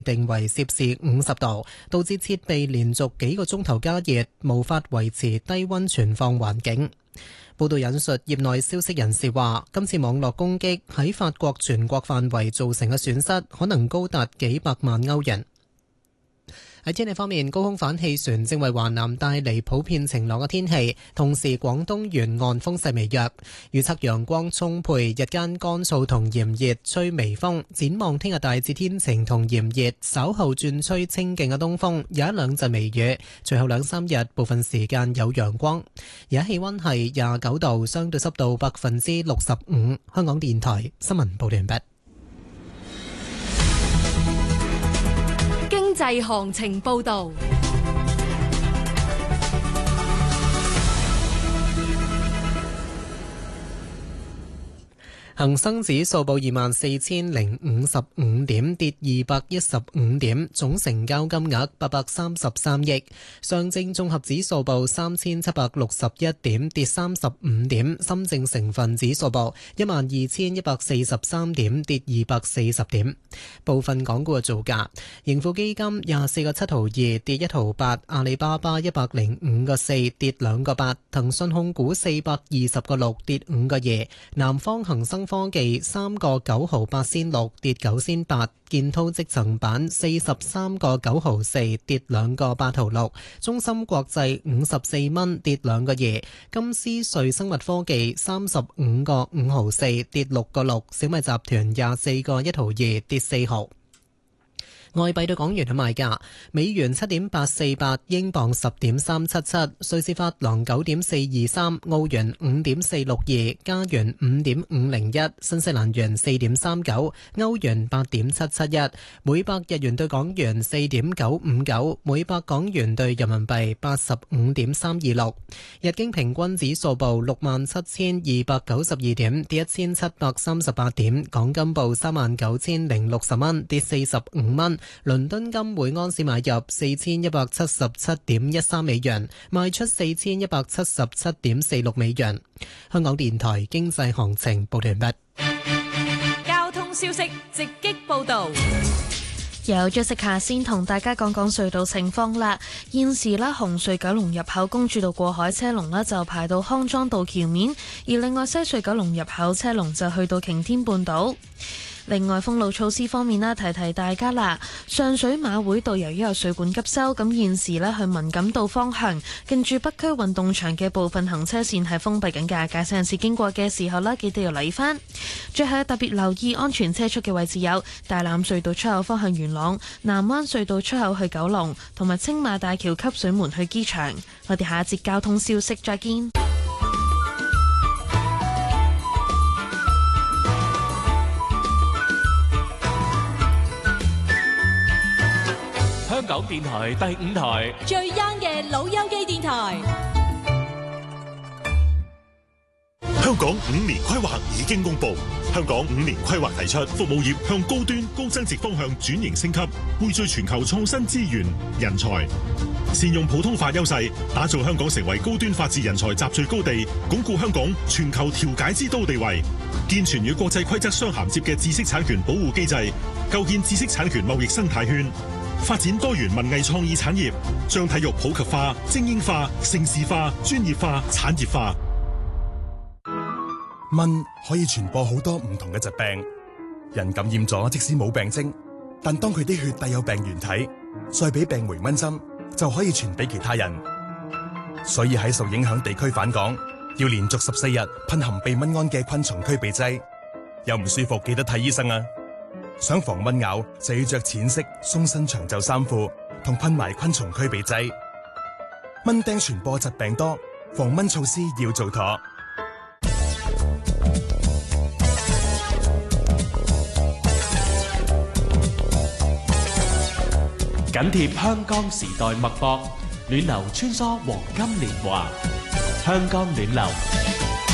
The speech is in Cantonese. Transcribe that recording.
定為攝氏50度，導致設備連續幾個鐘頭加熱，無法維持低溫存放環境。報道引述業內消息人士話，今次網絡攻擊喺法國全國範圍造成嘅損失可能高達幾百萬歐元。喺天氣方面，高空反氣旋正為華南帶嚟普遍晴朗嘅天氣，同時廣東沿岸風勢微弱，預測陽光充沛，日間乾燥同炎熱，吹微風。展望聽日大致天晴同炎熱，稍後轉吹清勁嘅東風，有一兩陣微雨，隨後兩三日部分時間有陽光。而家氣溫係29度，相對濕度65%。香港電台新聞報道完畢。 經濟行情報道。 恒生指數報24,055點，跌215點，總成交金額833億。上證綜合指數報3,761點，跌35點。深證成分指數報12,143點，跌240點。部分港股嘅造價：盈富基金24個7毫2，跌1毫8；阿里巴巴105個4，跌2個8；騰訊控股420個6，跌5個2；南方恒生科技3個9毫8仙6，跌9仙8；建滔積層板43個9毫4，跌2個8毫6；中芯國際54蚊，跌2個2；金斯瑞生物科技35個5毫4，跌6個6；小米集團24個1毫2，跌4毫。外幣對港元嘅賣價：美元7.848，英鎊10.377，瑞士法郎9.423，澳元5.462，加元5.501，新西蘭元4.39，歐元8.771，每百日元對港元4.959，每百港元對人民幣85.326。日經平均指數報67,292點，跌1738點。港金報39,060蚊，跌45蚊。倫敦金每安士買入4177.13美元，賣出4177.46美元。香港電台經濟行情報道完畢。 交通消息直擊報道。 有咗食下先同大家講講隧道情況啦。現時啦，紅隧九龍入口公主道過海車龍呢就排到康莊道橋面，而另外西隧九龍入口車龍就去到擎天半島。另外封路措施方面啦，提提大家啦。上水馬會道由於有水管急修，咁現時呢去文錦道方向近住北區運動場嘅部分行車線係封閉緊㗎，駕駛人士經過嘅時候呢，記得要留意返。最後特別留意安全車速嘅位置有大欖隧道出口方向元朗、南灣隧道出口去九龍，同埋青馬大橋汲水門去機場。我哋下一節交通消息再見。 香港電台第5台最 young 嘅老友記電台。 香港5年規劃已經公布，香港5年規劃提出服務業向高端高增值方向轉型升級，匯聚全球創新資源人才，善用普通法優勢，打造香港成為高端法治人才集聚高地，鞏固香港全球調解之都地位，健全與國際規則相銜接嘅知識產權保護機制，構建知識產權貿易生態圈，發展多元文藝創意產業，將體育普及化、精英化、盛事化、專業化、產業化。 蚊可以傳播好多唔同嘅疾病，人感染咗即使冇病徵，但當佢啲血帶有病原體，再俾病回蚊針，就可以傳俾其他人。所以喺受影響地區返港，要連續14日噴含避蚊胺嘅昆蟲驅鼻劑。有唔舒服記得睇醫生啊！想防蚊咬就要着淺色鬆身長袖衫褲，同噴埋昆蟲驅鼻劑。蚊叮傳播疾病多，防蚊措施要做妥。 緊貼香港時代脈搏，暖流穿梭黃金年華，香港暖流。